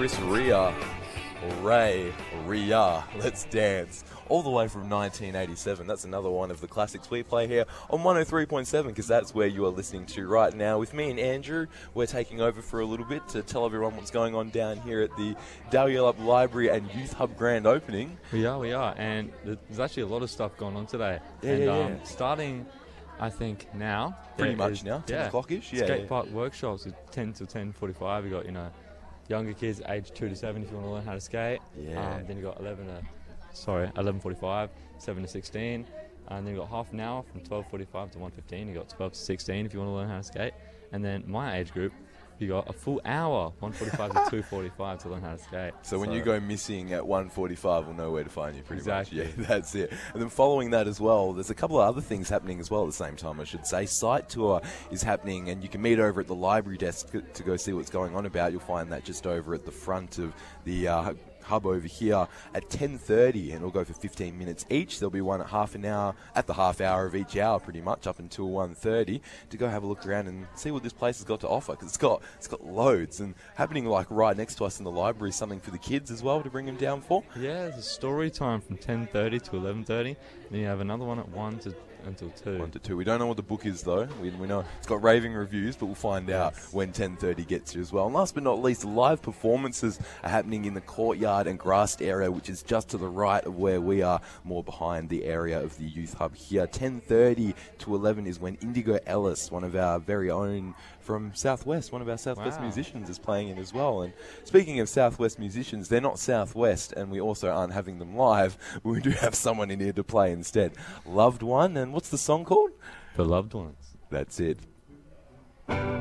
Chris Rea. Let's Dance. All the way from 1987. That's another one of the classics we play here on 103.7, because that's where you are listening to right now. With me and Andrew, we're taking over for a little bit to tell everyone what's going on down here at the Dalyellup Library and Youth Hub grand opening. We are. And there's actually a lot of stuff going on today. Starting, I think, now. Pretty much now, 10 o'clock-ish. Skate park workshops at 10 to 10:45. You got, younger kids aged 2 to 7 if you want to learn how to skate. Then you got 11:45, 7 to 16. And then you got half an hour from 12:45 to 1:15. You got 12 to 16 if you want to learn how to skate. And then my age group, you got a full hour, 1:45 to 2:45 to learn how to skate. So when you go missing at 1:45, we'll know where to find you pretty much. Exactly. Yeah, that's it. And then following that as well, there's a couple of other things happening as well at the same time, I should say. Site tour is happening, and you can meet over at the library desk to go see what's going on about. You'll find that just over at the front of the hub over here at 10:30, and it'll go for 15 minutes each. There'll be one at half hour of each hour pretty much up until 1:30 to go have a look around and see what this place has got to offer, because it's got loads. And happening like right next to us in the library, something for the kids as well to bring them down for. Yeah, there's a story time from 10:30 to 11:30. Then you have another one at 1 until 2. 1 to 2. We don't know what the book is though. We know it's got raving reviews, but we'll find out when 10:30 gets here as well. And last but not least, live performances are happening in the courtyard and grassed area, which is just to the right of where we are, more behind the area of the Youth Hub here. 10:30 to 11 is when Indigo Ellis, one of our very own from Southwest, one of our Southwest musicians, is playing in as well. And speaking of Southwest musicians, they're not Southwest, and we also aren't having them live, but we do have someone in here to play instead. Loved One, and what's the song called? For Loved Ones. That's it.